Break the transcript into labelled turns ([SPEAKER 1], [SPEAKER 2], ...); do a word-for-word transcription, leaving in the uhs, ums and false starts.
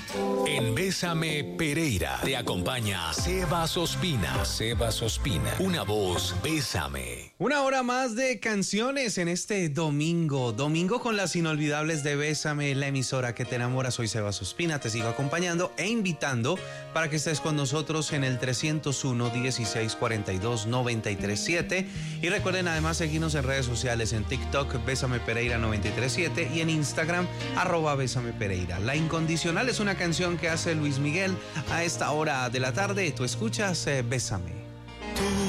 [SPEAKER 1] En Bésame Pereira te acompaña Sebas Ospina. Sebas Ospina, una voz, Bésame.
[SPEAKER 2] Una hora más de canciones en este domingo. Domingo con las inolvidables de Bésame, la emisora que te enamora. Soy Sebas Ospina, te sigo acompañando e invitando para que estés con nosotros en el trescientos uno, dieciséis cuarenta y dos, noventa y tres siete. Y recuerden además seguirnos en redes sociales, en TikTok, Bésame Pereira noventa y tres siete, y en Instagram, arroba Bésame Pereira. La Incondicional es una canción que hace Luis Miguel a esta hora de la tarde. Tú escuchas eh, Bésame.
[SPEAKER 3] Tú